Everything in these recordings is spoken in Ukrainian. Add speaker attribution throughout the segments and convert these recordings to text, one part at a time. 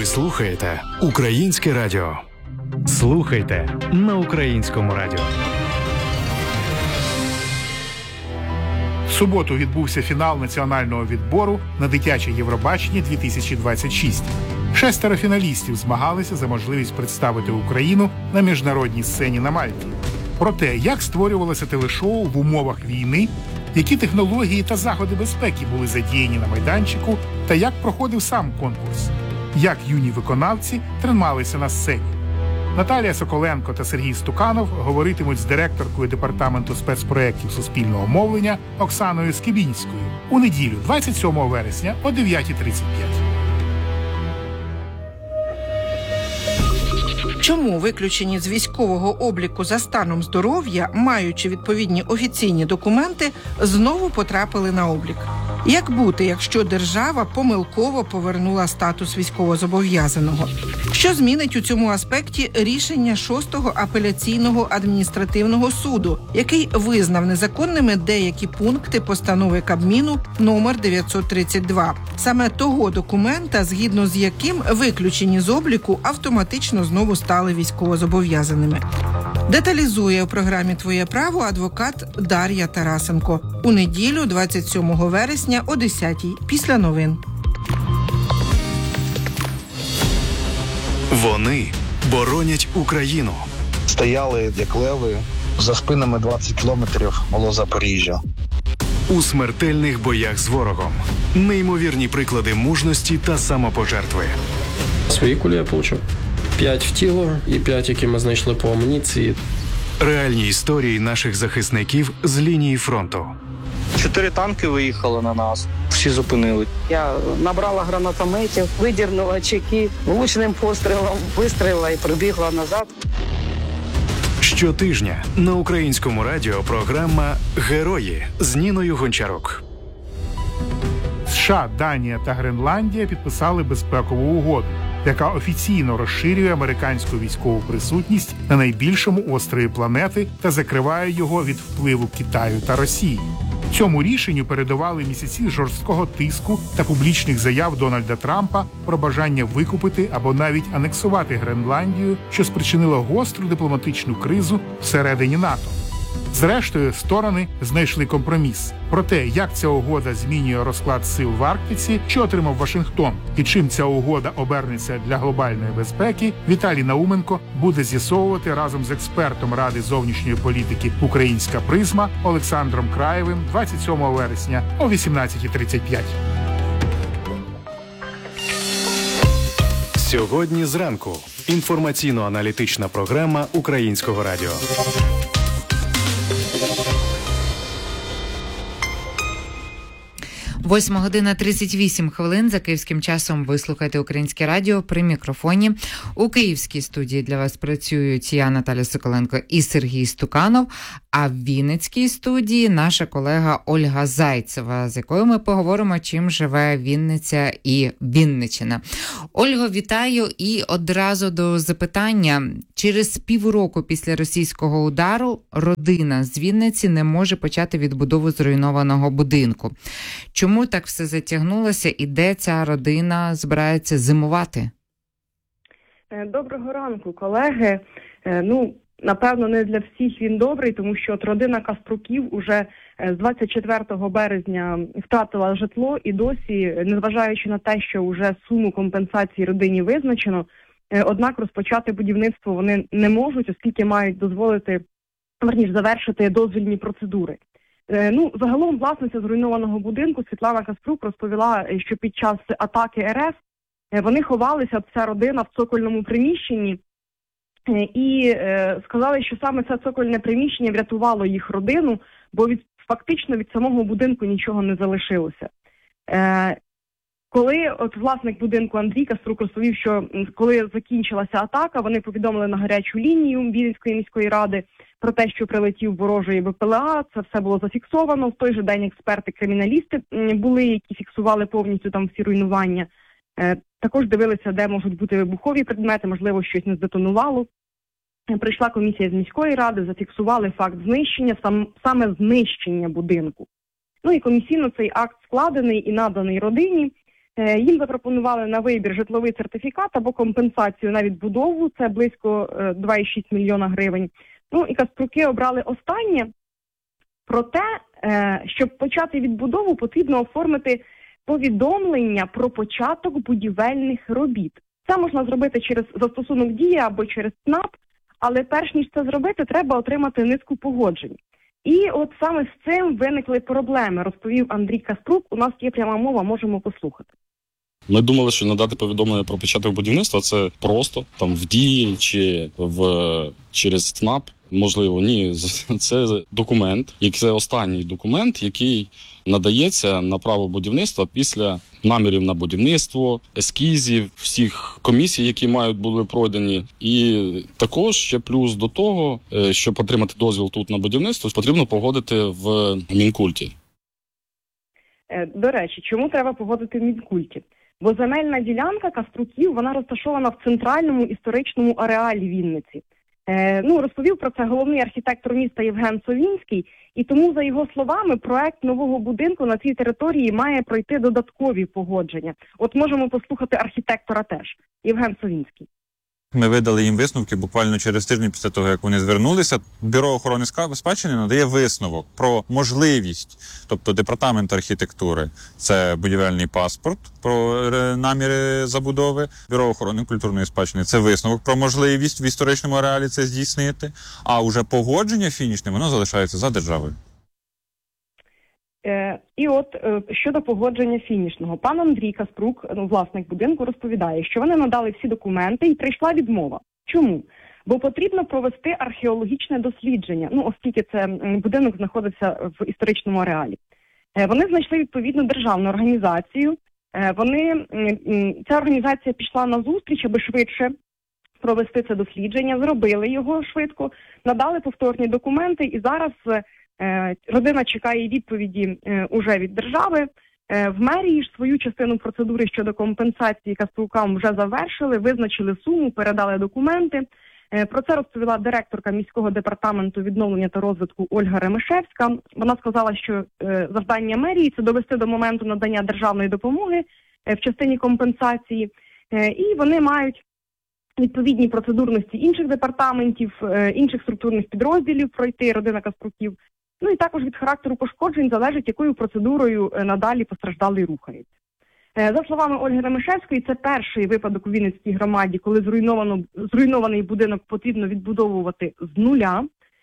Speaker 1: слухаєте Українське радіо. Слухайте на Українському радіо.
Speaker 2: В суботу відбувся фінал національного відбору на дитяче Євробачення 2026. 6 фіналістів змагалися за можливість представити Україну на міжнародній сцені на Мальті. Про те, як створювалося телешоу в умовах війни, які технології та заходи безпеки були задіяні на майданчику та як проходив сам конкурс, як юні виконавці трималися на сцені. Наталія Соколенко та Сергій Стуканов говоритимуть з директоркою Департаменту спецпроєктів суспільного мовлення Оксаною Скибінською у неділю, 27 вересня о 9:35.
Speaker 3: Чому виключені з військового обліку за станом здоров'я, маючи відповідні офіційні документи, знову потрапили на облік? Як бути, якщо держава помилково повернула статус військовозобов'язаного? Що змінить у цьому аспекті рішення 6-го апеляційного адміністративного суду, який визнав незаконними деякі пункти постанови Кабміну номер 932, саме того документа, згідно з яким виключені з обліку автоматично знову стали військовозобов'язаними? Деталізує у програмі «Твоє право» адвокат Дар'я Тарасенко. У неділю, 27 вересня о 10:00 після новин.
Speaker 1: Вони боронять Україну.
Speaker 4: Стояли, як леви, за спинами 20 кілометрів було Запоріжжя.
Speaker 1: У смертельних боях з ворогом. Неймовірні приклади мужності та самопожертви.
Speaker 5: Свої кулі я отримав. 5 в тіло і 5, які ми знайшли по амуніції.
Speaker 1: Реальні історії наших захисників з лінії фронту.
Speaker 6: 4 танки виїхали на нас, всі зупинили.
Speaker 7: Я набрала гранатометів, видірнула чеки, влучним пострілом вистрілила і прибігла назад.
Speaker 1: Щотижня на Українському радіо програма «Герої» з Ніною Гончарук.
Speaker 2: США, Данія та Гренландія підписали безпекову угоду, яка офіційно розширює американську військову присутність на найбільшому острові планети та закриває його від впливу Китаю та Росії. Цьому рішенню передували місяці жорсткого тиску та публічних заяв Дональда Трампа про бажання викупити або навіть анексувати Гренландію, що спричинило гостру дипломатичну кризу всередині НАТО. Зрештою, сторони знайшли компроміс. Про те, як ця угода змінює розклад сил в Арктиці, що отримав Вашингтон, і чим ця угода обернеться для глобальної безпеки, Віталій Науменко буде з'ясовувати разом з експертом Ради зовнішньої політики «Українська призма» Олександром Краєвим 27 вересня о 18:35.
Speaker 1: Сьогодні зранку. Інформаційно-аналітична програма Українського радіо.
Speaker 8: 8:38 за київським часом. Ви слухаєте Українське радіо при мікрофоні. У київській студії для вас працюють я, Наталя Соколенко, і Сергій Стуканов, а в Вінницькій студії наша колега Ольга Зайцева, з якою ми поговоримо, чим живе Вінниця і Вінниччина. Ольго, вітаю і одразу до запитання. Через півроку після російського удару родина з Вінниці не може почати відбудову зруйнованого будинку. Чому так все затягнулося і де ця родина збирається зимувати?
Speaker 9: Доброго ранку, колеги. Напевно, не для всіх він добрий, тому що родина Каструків уже з 24 березня втратила житло і досі, незважаючи на те, що вже суму компенсації родині визначено, однак розпочати будівництво вони не можуть, оскільки мають завершити дозвільні процедури. Загалом власниця зруйнованого будинку Світлана Каструк розповіла, що під час атаки РФ вони ховалися, ця родина, в цокольному приміщенні, і сказали, що саме це цокольне приміщення врятувало їх родину, бо фактично від самого будинку нічого не залишилося. Коли власник будинку Андрій Каструк розповів, що коли закінчилася атака, вони повідомили на гарячу лінію Вінницької міської ради про те, що прилетів ворожий БПЛА, це все було зафіксовано. В той же день експерти-криміналісти були, які фіксували повністю там всі руйнування. Також дивилися, де можуть бути вибухові предмети, можливо, щось не здетонувало. Прийшла комісія з міської ради, зафіксували факт знищення, саме знищення будинку. І комісійно цей акт складений і наданий родині. Їм запропонували на вибір житловий сертифікат або компенсацію на відбудову, це близько 2,6 мільйона гривень. Ну і Каспруки обрали останнє. Проте, щоб почати відбудову, потрібно оформити повідомлення про початок будівельних робіт. Це можна зробити через застосунок «Дія» або через ЦНАП, але перш ніж це зробити, треба отримати низку погоджень. І от саме з цим виникли проблеми, розповів Андрій Каспрук. У нас є пряма мова, можемо послухати.
Speaker 10: Ми думали, що надати повідомлення про початок будівництва – це просто там в Дії чи через ЦНАП. Можливо, ні. Це документ, це останній документ, який надається на право будівництва після намірів на будівництво, ескізів, всіх комісій, які були пройдені. І також ще плюс до того, щоб отримати дозвіл тут на будівництво, потрібно погодити в Мінкульті.
Speaker 9: До речі, чому треба погодити в Мінкульті? Бо земельна ділянка Каспруків, вона розташована в центральному історичному ареалі Вінниці. Розповів про це головний архітектор міста Євген Совінський, і тому, за його словами, проект нового будинку на цій території має пройти додаткові погодження. От можемо послухати архітектора теж, Євген Совінський.
Speaker 11: Ми видали їм висновки буквально через тиждень після того, як вони звернулися. Бюро охорони спадщини надає висновок про можливість, тобто департамент архітектури – це будівельний паспорт про наміри забудови, Бюро охорони культурної спадщини – це висновок про можливість в історичному ареалі це здійснити, а уже погодження фінішне, воно залишається за державою.
Speaker 9: І от щодо погодження фінішного. Пан Андрій Каспрук, власник будинку, розповідає, що вони надали всі документи і прийшла відмова. Чому? Бо потрібно провести археологічне дослідження, оскільки це будинок знаходиться в історичному ареалі. Вони знайшли відповідну державну організацію. Ця організація пішла на зустріч, аби швидше провести це дослідження, зробили його швидко, надали повторні документи, і зараз родина чекає відповіді уже від держави. В мерії ж свою частину процедури щодо компенсації Каспрукам вже завершили, визначили суму, передали документи. Про це розповіла директорка міського департаменту відновлення та розвитку Ольга Ремишевська. Вона сказала, що завдання мерії – це довести до моменту надання державної допомоги в частині компенсації. І вони мають відповідні процедурності інших департаментів, інших структурних підрозділів пройти, родина Каспруків. І також від характеру пошкоджень залежить, якою процедурою надалі постраждалий рухається. За словами Ольги Ремишевської, це перший випадок у Вінницькій громаді, коли зруйнований будинок потрібно відбудовувати з нуля.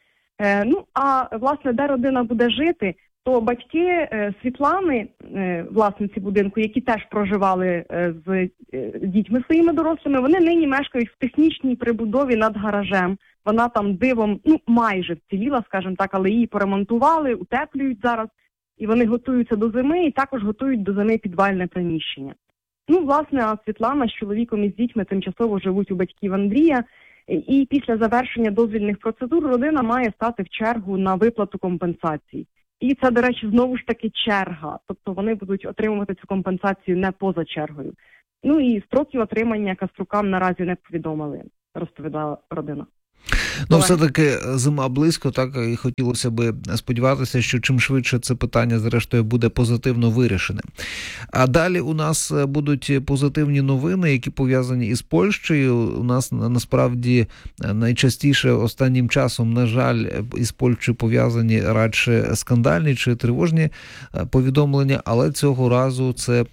Speaker 9: А, власне, де родина буде жити, то батьки Світлани, власниці будинку, які теж проживали з дітьми своїми дорослими, вони нині мешкають в технічній прибудові над гаражем. Вона там дивом, майже вціліла, скажімо так, але її поремонтували, утеплюють зараз. І вони готуються до зими, і також готують до зими підвальне приміщення. Власне, а Світлана з чоловіком і з дітьми тимчасово живуть у батьків Андрія. І після завершення дозвільних процедур родина має стати в чергу на виплату компенсації. І це, до речі, знову ж таки черга. Тобто вони будуть отримувати цю компенсацію не поза чергою. І строків отримання Каспрукам наразі не повідомили, розповідала родина.
Speaker 12: Все-таки зима близько, так, і хотілося би сподіватися, що чим швидше це питання, зрештою, буде позитивно вирішене. А далі у нас будуть позитивні новини, які пов'язані із Польщею. У нас, насправді, найчастіше останнім часом, на жаль, із Польщею пов'язані радше скандальні чи тривожні повідомлення, але цього разу це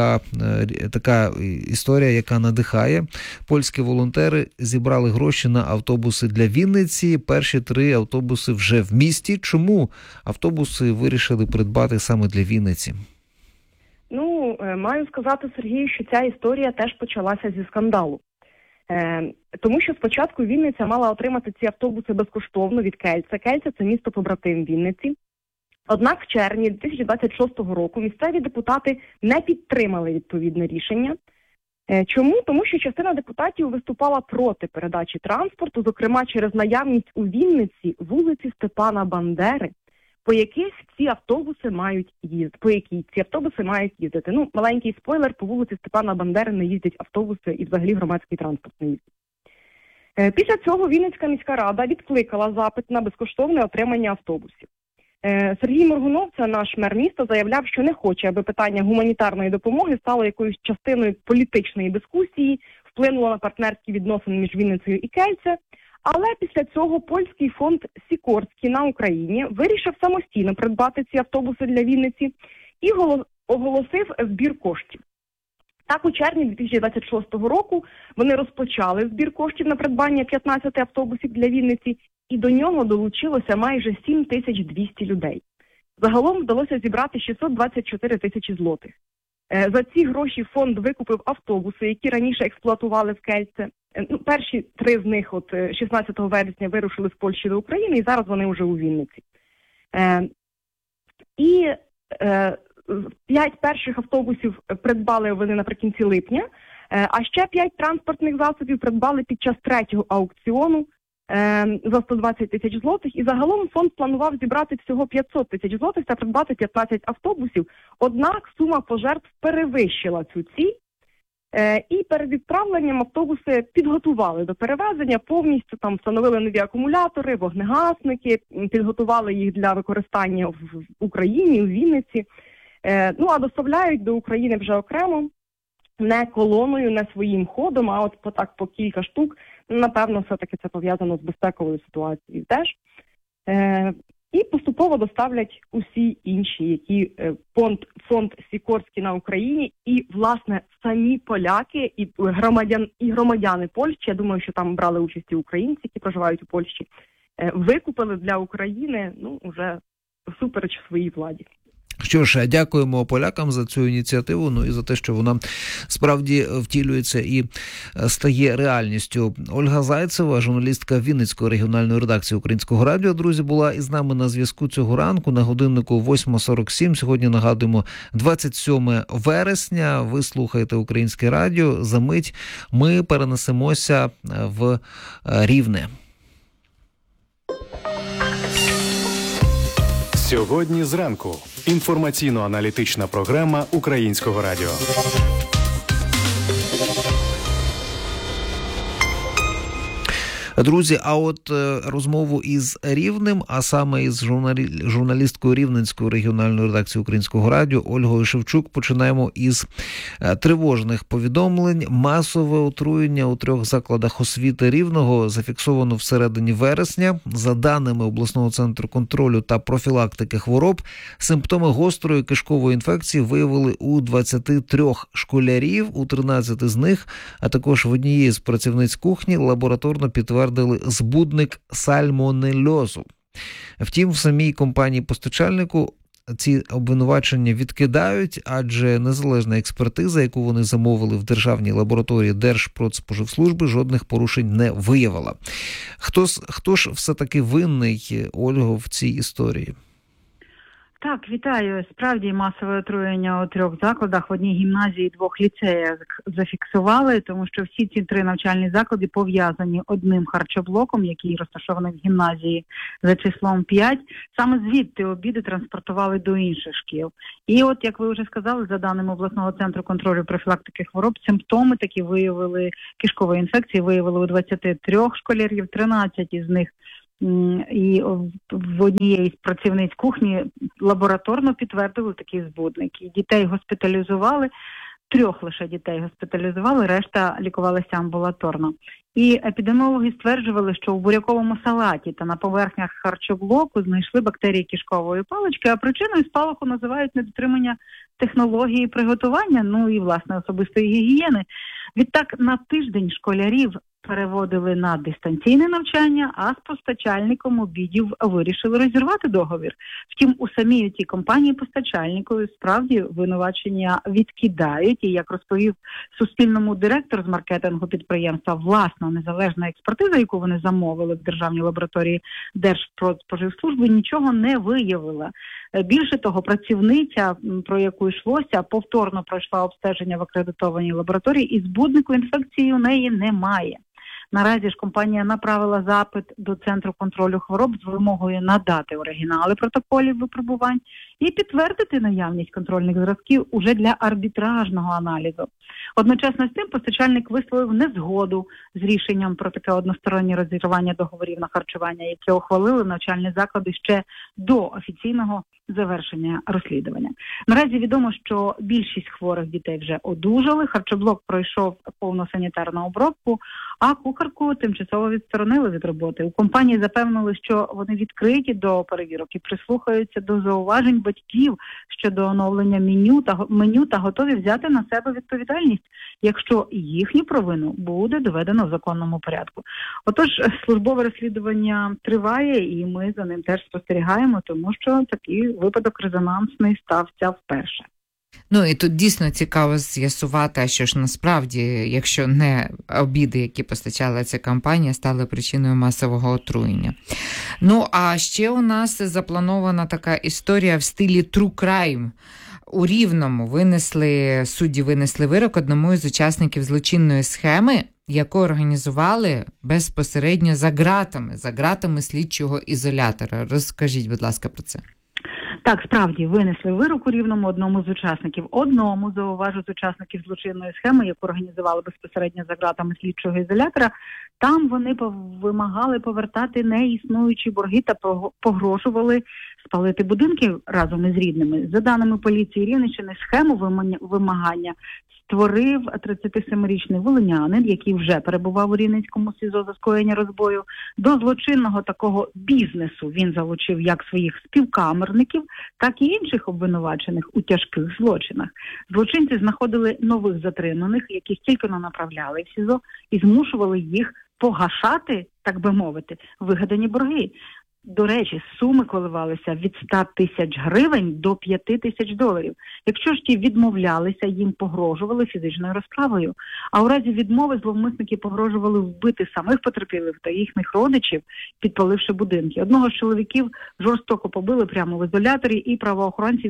Speaker 12: така історія, яка надихає. Польські волонтери зібрали гроші на автобуси для Вінниці. Перші 3 автобуси вже в місті. Чому автобуси вирішили придбати саме для Вінниці?
Speaker 9: Маю сказати, Сергію, що ця історія теж почалася зі скандалу. Тому що спочатку Вінниця мала отримати ці автобуси безкоштовно від Кельця. Кельця – це місто-побратим Вінниці. Однак в червні 2026 року місцеві депутати не підтримали відповідне рішення. Чому? Тому що частина депутатів виступала проти передачі транспорту, зокрема через наявність у Вінниці вулиці Степана Бандери, по якій ці автобуси мають їздити. Маленький спойлер, по вулиці Степана Бандери не їздять автобуси і взагалі громадський транспорт не їздить. Після цього Вінницька міська рада відкликала запит на безкоштовне отримання автобусів. Сергій Моргунов, це наш мер міста, заявляв, що не хоче, аби питання гуманітарної допомоги стало якоюсь частиною політичної дискусії, вплинуло на партнерські відносини між Вінницею і Кельце. Але після цього польський фонд Сікорський на Україні вирішив самостійно придбати ці автобуси для Вінниці і оголосив збір коштів. Так, у червні 2026 року вони розпочали збір коштів на придбання 15 автобусів для Вінниці, і до нього долучилося майже 7200 людей. Загалом вдалося зібрати 624 тисячі злотих. За ці гроші фонд викупив автобуси, які раніше експлуатували в Кельце. Перші 3 з них 16 вересня вирушили з Польщі до України, і зараз вони вже у Вінниці. І 5 перших автобусів придбали вони наприкінці липня, а ще 5 транспортних засобів придбали під час 3-го аукціону за 120 тисяч злотих. І загалом фонд планував зібрати всього 500 тисяч злотих та придбати 15 автобусів. Однак сума пожертв перевищила цю ціль. І перед відправленням автобуси підготували до перевезення, повністю там встановили нові акумулятори, вогнегасники, підготували їх для використання в Україні, у Вінниці. А доставляють до України вже окремо, не колоною, не своїм ходом, а по кілька штук. Напевно, все-таки це пов'язано з безпековою ситуацією теж. І поступово доставлять усі інші, які фонд Сікорський на Україні, і, власне, самі поляки і громадяни Польщі, я думаю, що там брали участь і українці, які проживають у Польщі, викупили для України, вже всупереч своїй владі.
Speaker 12: Що ж, дякуємо полякам за цю ініціативу, і за те, що вона справді втілюється і стає реальністю. Ольга Зайцева, журналістка Вінницької регіональної редакції Українського радіо, друзі, була із нами на зв'язку цього ранку на годиннику 8:47. Сьогодні, нагадуємо, 27 вересня. Ви слухаєте Українське радіо. За мить ми перенесемося в Рівне.
Speaker 1: Сьогодні зранку. Інформаційно-аналітична програма Українського радіо.
Speaker 12: Друзі, а от розмову із Рівнем, а саме із журналісткою Рівненської регіональної редакції Українського радіо Ольгою Шевчук, починаємо із тривожних повідомлень. Масове отруєння у 3 закладах освіти Рівного зафіксовано всередині вересня. За даними обласного центру контролю та профілактики хвороб, симптоми гострої кишкової інфекції виявили у 23 школярів, у 13 з них, а також в однієї з працівниць кухні лабораторно підтвердили збудник сальмонельозу. Втім, в самій компанії-постачальнику ці обвинувачення відкидають, адже незалежна експертиза, яку вони замовили в державній лабораторії Держпродспоживслужби, жодних порушень не виявила. Хто ж все-таки винний, Ольго, в цій історії?
Speaker 13: Так, вітаю. Справді масове отруєння у 3 закладах, в одній гімназії і 2 ліцеях зафіксували, тому що всі ці 3 навчальні заклади пов'язані одним харчоблоком, який розташований в гімназії за числом 5. Саме звідти обіди транспортували до інших шкіл. І от, як ви вже сказали, за даними обласного центру контролю і профілактики хвороб, симптоми такі кишкової інфекції виявили у 23 школярів, 13 із них і в однієї з працівниць кухні лабораторно підтвердили такий збудник. І дітей госпіталізували, 3 лише дітей госпіталізували, решта лікувалися амбулаторно. І епідеміологи стверджували, що у буряковому салаті та на поверхнях харчоблоку знайшли бактерії кишкової палички, а причиною спалаху називають недотримання технології приготування, і, власне, особистої гігієни. Відтак, на тиждень школярів переводили на дистанційне навчання, а з постачальником обідів вирішили розірвати договір. Втім, у самій цій компанії-постачальнику справді винувачення відкидають, і, як розповів Суспільному директор з маркетингу підприємства, власна незалежна експертиза, яку вони замовили в державній лабораторії Держпродспоживслужби, нічого не виявила. Більше того, працівниця, про яку йшлося, повторно пройшла обстеження в акредитованій лабораторії, і збуднику інфекції у неї немає. Наразі ж компанія направила запит до Центру контролю хвороб з вимогою надати оригінали протоколів випробувань і підтвердити наявність контрольних зразків уже для арбітражного аналізу. Одночасно з цим постачальник висловив незгоду з рішенням про таке одностороннє розірвання договорів на харчування, яке ухвалили навчальні заклади ще до офіційного завершення розслідування. Наразі відомо, що більшість хворих дітей вже одужали, харчоблок пройшов повну санітарну обробку, а кухарку тимчасово відсторонили від роботи. У компанії запевнили, що вони відкриті до перевірок і прислухаються до зауважень батьків щодо оновлення меню та готові взяти на себе відповідальність, якщо їхню провину буде доведено в законному порядку. Отож, службове розслідування триває, і ми за ним теж спостерігаємо, тому що такий випадок резонансний стався вперше.
Speaker 8: Ну і тут дійсно цікаво з'ясувати, що ж насправді, якщо не обіди, які постачала ця компанія, стали причиною масового отруєння. Ну, а ще у нас запланована така історія в стилі True Crime. У Рівному судді винесли вирок одному із учасників злочинної схеми, яку організували безпосередньо за ґратами слідчого ізолятора. Розкажіть, будь ласка, про це.
Speaker 13: Так, справді, винесли вирок у Рівному одному з учасників. Зауважу, з учасників злочинної схеми, яку організували безпосередньо за ґратами слідчого ізолятора. Там вони вимагали повертати неіснуючі борги та погрожували спалити будинки разом із рідними. За даними поліції Рівненщини, схему вимагання створив 37-річний волинянин, який вже перебував у Рівненському СІЗО за скоєння розбою. До злочинного такого бізнесу він залучив як своїх співкамерників, так і інших обвинувачених у тяжких злочинах. Злочинці знаходили нових затриманих, яких тільки направляли в СІЗО, і змушували їх погашати, так би мовити, вигадані борги. До речі, суми коливалися від 100 тисяч гривень до 5 тисяч доларів. Якщо ж ті відмовлялися, їм погрожували фізичною розправою. А у разі відмови зловмисники погрожували вбити самих потерпілих та їхніх родичів, підпаливши будинки. Одного з чоловіків жорстоко побили прямо в ізоляторі, і правоохоронці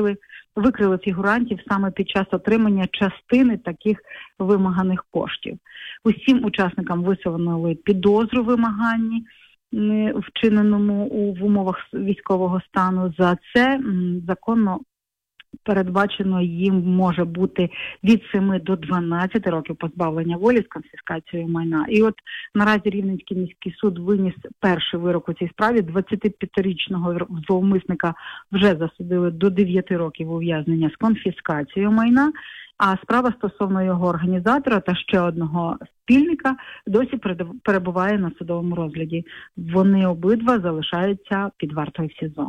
Speaker 13: викрили фігурантів саме під час отримання частини таких вимаганих коштів. Усім учасникам висунули підозру вимаганні, вчиненому в умовах військового стану. За це законно передбачено їм може бути від 7 до 12 років позбавлення волі з конфіскацією майна. І от наразі Рівненський міський суд виніс перший вирок у цій справі. 25-річного зловмисника вже засудили до 9 років ув'язнення з конфіскацією майна, а справа стосовно його організатора та ще одного спільника досі перебуває на судовому розгляді. Вони обидва залишаються під вартою в СІЗО.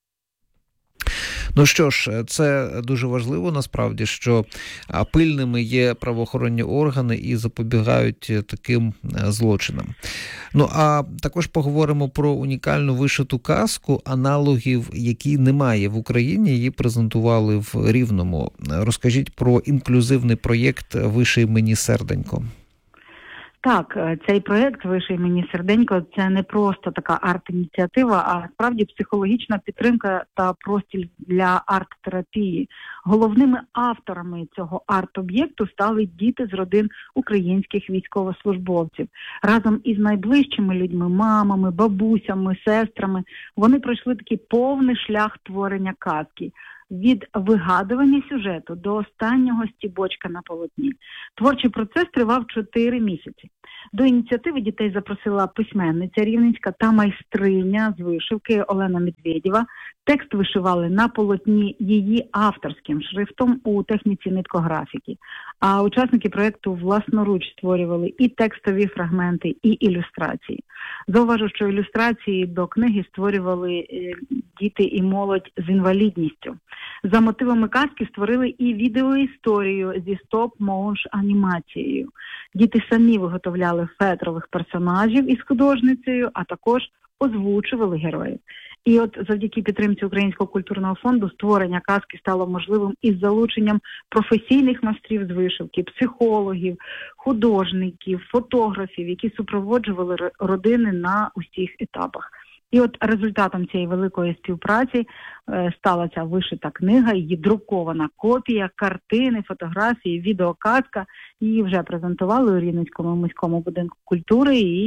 Speaker 12: Ну що ж, це дуже важливо насправді, що пильними є правоохоронні органи і запобігають таким злочинам. Ну а також поговоримо про унікальну вишиту казку, аналогів, які немає в Україні, її презентували в Рівному. Розкажіть про інклюзивний проєкт «Виший мені серденько».
Speaker 13: Так, цей проєкт «Виший мені серденько» – це не просто така арт-ініціатива, а справді психологічна підтримка та простір для арт-терапії. Головними авторами цього арт-об'єкту стали діти з родин українських військовослужбовців. Разом із найближчими людьми, мамами, бабусями, сестрами, вони пройшли такий повний шлях творення казки. Від вигадування сюжету до останнього стібочка на полотні. Творчий процес тривав 4 місяці. До ініціативи дітей запросила письменниця рівненська та майстриня з вишивки Олена Медведєва. Текст вишивали на полотні її авторським шрифтом у техніці ниткографіки. А учасники проєкту власноруч створювали і текстові фрагменти, і ілюстрації. Зауважу, що ілюстрації до книги створювали діти і молодь з інвалідністю. За мотивами казки створили і відеоісторію зі стоп-моушн-анімацією. Діти самі виготовляли фетрових персонажів із художницею, а також озвучували героїв. І от завдяки підтримці Українського культурного фонду створення казки стало можливим із залученням професійних майстрів з вишивки, психологів, художників, фотографів, які супроводжували родини на усіх етапах. І от результатом цієї великої співпраці стала ця вишита книга, її друкована копія, картини, фотографії, відеоказка. Її вже презентували у Рівненському міському будинку культури, і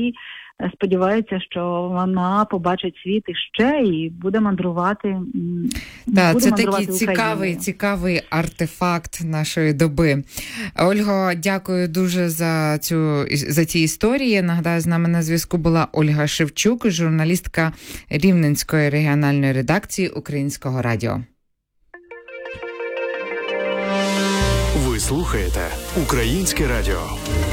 Speaker 13: сподіваються, що вона побачить світ іще і буде мандрувати.
Speaker 8: Так, це такий цікавий артефакт нашої доби. Ольго, дякую дуже за ці історії. Нагадаю, з нами на зв'язку була Ольга Шевчук, журналістка Рівненської регіональної редакції Українського радіо.
Speaker 1: Ви слухаєте Українське радіо.